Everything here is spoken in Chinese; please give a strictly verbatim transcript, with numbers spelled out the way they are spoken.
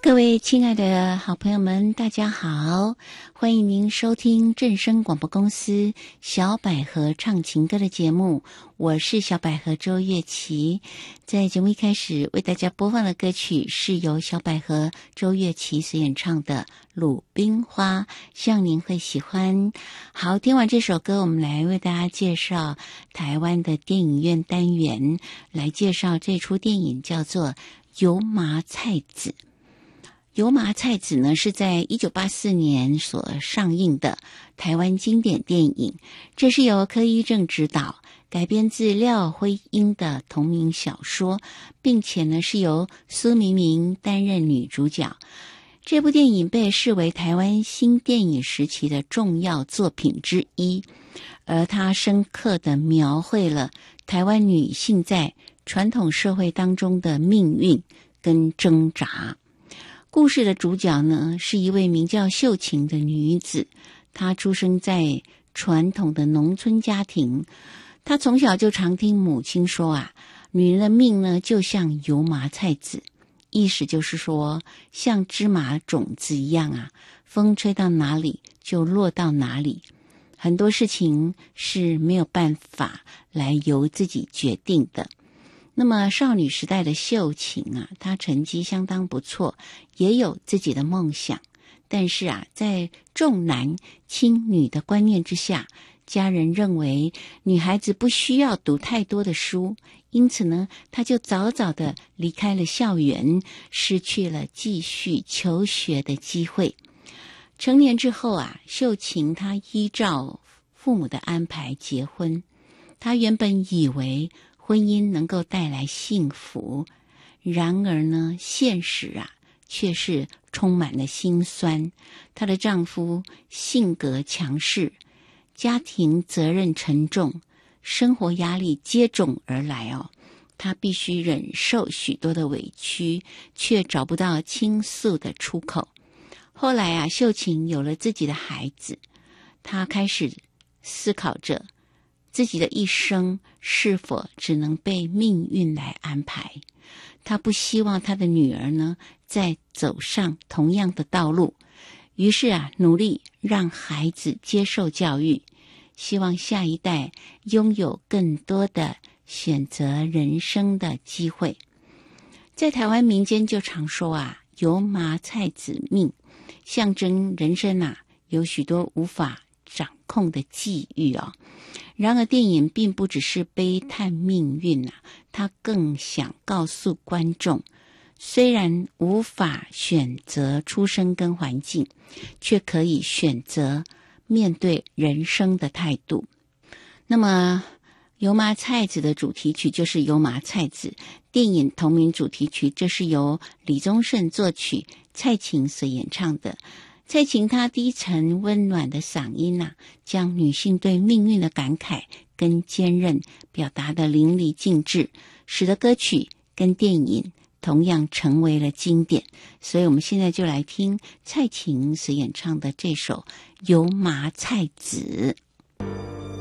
各位亲爱的好朋友们，大家好，欢迎您收听正声广播公司小百合唱情歌的节目，我是小百合周月琪。在节目一开始为大家播放的歌曲是由小百合周月琪所演唱的《鲁冰花》，希望您会喜欢。好，听完这首歌，我们来为大家介绍台湾的电影院单元，来介绍这出电影叫做《油麻菜籽》。油麻菜籽呢，是在一九八四年所上映的台湾经典电影，这是由柯一正执导，改编自廖辉英的同名小说，并且呢是由苏明明担任女主角。这部电影被视为台湾新电影时期的重要作品之一，而它深刻地描绘了台湾女性在传统社会当中的命运跟挣扎。故事的主角呢，是一位名叫秀琴的女子，她出生在传统的农村家庭，她从小就常听母亲说啊，女人的命呢就像油麻菜籽，意思就是说像芝麻种子一样啊，风吹到哪里就落到哪里，很多事情是没有办法来由自己决定的。那么少女时代的秀琴啊，她成绩相当不错，也有自己的梦想，但是啊，在重男轻女的观念之下，家人认为女孩子不需要读太多的书，因此呢，她就早早的离开了校园，失去了继续求学的机会。成年之后啊，秀琴她依照父母的安排结婚，她原本以为婚姻能够带来幸福，然而呢，现实啊，却是充满了辛酸。她的丈夫性格强势，家庭责任沉重，生活压力接踵而来哦。她必须忍受许多的委屈，却找不到倾诉的出口。后来啊，秀琴有了自己的孩子，她开始思考着自己的一生是否只能被命运来安排。他不希望他的女儿呢再走上同样的道路，于是啊，努力让孩子接受教育，希望下一代拥有更多的选择人生的机会。在台湾民间就常说啊，油麻菜籽命，象征人生啊有许多无法掌控的际遇啊。然而电影并不只是悲叹命运啊，它更想告诉观众，虽然无法选择出生跟环境，却可以选择面对人生的态度。那么油麻菜籽的主题曲就是油麻菜籽，电影同名主题曲，这是由李宗盛作曲，蔡琴所演唱的。蔡琴她低沉温暖的嗓音啊，将女性对命运的感慨跟坚韧表达得淋漓尽致，使得歌曲跟电影同样成为了经典。所以我们现在就来听蔡琴所演唱的这首《油麻菜籽》。